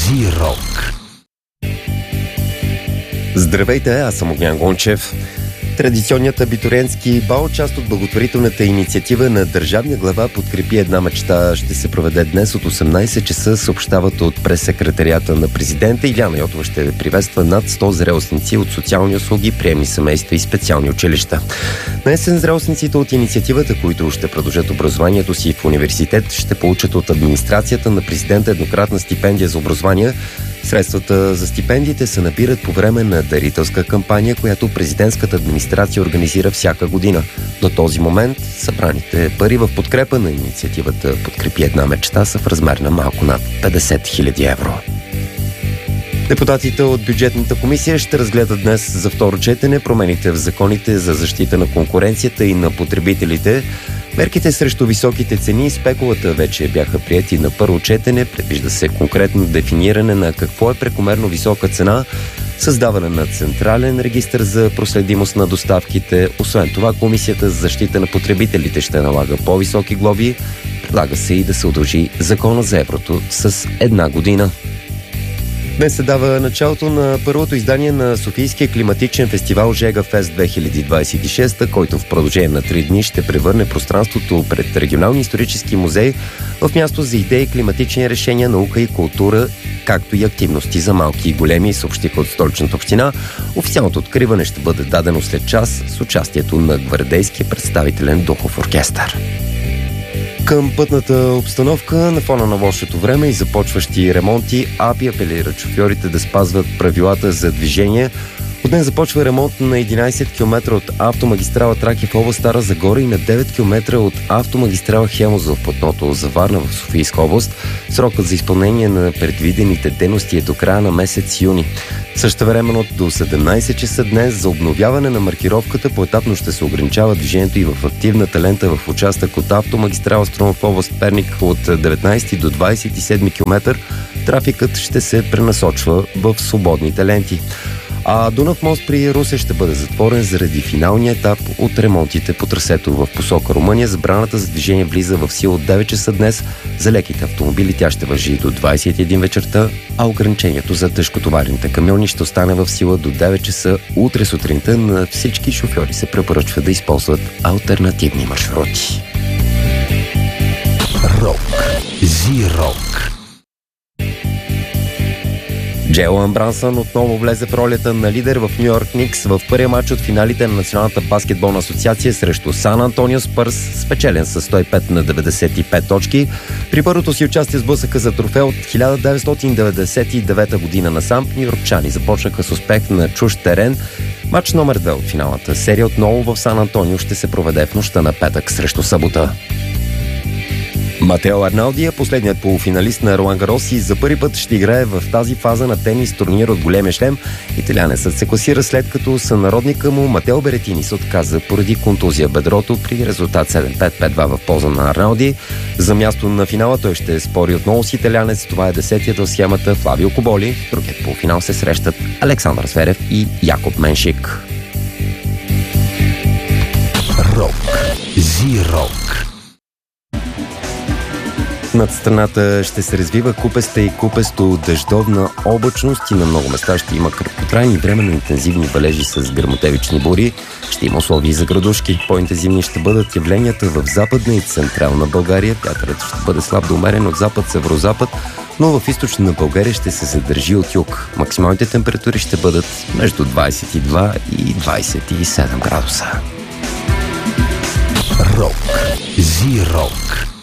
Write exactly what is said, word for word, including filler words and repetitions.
Зирок. Здравейте, аз съм Огнян Гончев. Традиционният абитуриентски бал, част от благотворителната инициатива на Държавния глава "Подкрепи една мечта", ще се проведе днес от осемнайсет часа, съобщават от прес-секретарията на президента. Иляна Йотова ще приветства над сто зрелостници от социални услуги, приемни семейства и специални училища. На есен зрелостниците от инициативата, които ще продължат образованието си в университет, ще получат от администрацията на президента еднократна стипендия за образование. Средствата за стипендиите се набират по време на дарителска кампания, която президентската администрация организира всяка година. До този момент събраните пари в подкрепа на инициативата "Подкрепи една мечта" са в размер на малко над петдесет хиляди евро. Депутатите от бюджетната комисия ще разгледат днес за второ четене промените в законите за защита на конкуренцията и на потребителите. Мерките срещу високите цени и спекулата вече бяха приети на първо четене. Предвижда се конкретно дефиниране на какво е прекомерно висока цена, създаване на централен регистър за проследимост на доставките. Освен това, Комисията за защита на потребителите ще налага по-високи глоби. Предлага се и да се удължи закона за еврото с една година. Днес се дава началото на първото издание на Софийския климатичен фестивал Жега Фест две хиляди двадесет и шеста, който в продължение на три дни ще превърне пространството пред Регионалния исторически музей в място за идеи, климатични решения, наука и култура, както и активности за малки и големи, съобщиха от Столичната община. Официалното откриване ще бъде дадено след час с участието на Гвардейския представителен духов оркестър. Към пътната обстановка на фона на лошото време и започващи ремонти, АПИ апелира шофьорите да спазват правилата за движение. От днес започва ремонт на единайсет километра от автомагистрала Тракия в област Стара Загора и на девет километра от автомагистрала Хемус в платното за Варна в Софийска област. Срокът за изпълнение на предвидените дейности е до края на месец юни. Същевременно до седемнайсет часа днес за обновяване на маркировката поетапно ще се ограничава движението и в активната лента в участък от автомагистрала Струма в област Перник от деветнайсети до двадесет и седми километър. Трафикът ще се пренасочва в свободните ленти. А Дунав мост при Русе ще бъде затворен заради финалния етап от ремонтите по трасето в посока Румъния. Забраната за движение влиза в сила от девет часа днес. За леките автомобили тя ще важи до двадесет и една вечерта, а ограничението за тежкотоварните камиони ще остане в сила до девет часа утре сутринта. На всички шофьори се препоръчва да използват алтернативни маршрути. Рок. Зирок. Джейлън Брансън отново влезе в ролята на лидер в Ню Йорк Никс в първия матч от финалите на Националната баскетболна асоциация срещу Сан Антонио Спърс, спечелен с сто и пет на деветдесет и пет точки. При първото си участие в сблъсъка за трофея от хиляда деветстотин деветдесет и девета година насам, нюйоркчани започнаха с успех на чужд терен. Матч номер две от финалната серия отново в Сан Антонио ще се проведе в нощта на петък срещу събота. Матео Арналди, последният полуфиналист на Ролан Гарос, и за първи път ще играе в тази фаза на тенис турнир от големия шлем. Италианецът се класира след като сънародника му Матео Беретини се отказа поради контузия бедрото при резултат седем пет пет два в полза на Арналди. За място на финала той ще спори отново с италианец. Това е десетият в схемата Флавио Коболи. В другият полуфинал се срещат Александър Зверев и Якоб Меншик. Рок. Зирок. Над страната ще се развива купеста и купесто дъждовна облачност и на много места ще има краткотрайни временно интензивни валежи с гръмотевични бури. Ще има условия за градушки. По-интензивни ще бъдат явленията в Западна и Централна България. Вятърът ще бъде слаб до умерен от запад-северозапад, но в Източна България ще се задържи от юг. Максималните температури ще бъдат между двадесет и два и двадесет и седем градуса. Рок. Зирок.